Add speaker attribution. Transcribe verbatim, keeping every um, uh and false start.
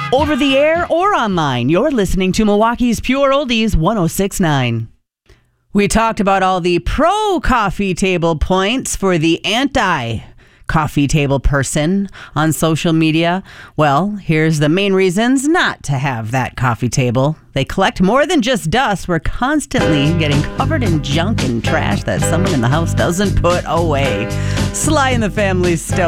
Speaker 1: Over the air or online, you're listening to Milwaukee's Pure Oldies one oh six point nine. We talked about all the pro coffee table points for the anti coffee table person on social media. Well, here's the main reasons not to have that coffee table. They collect more than just dust. We're constantly getting covered in junk and trash that someone in the house doesn't put away. Sly and the Family Stone.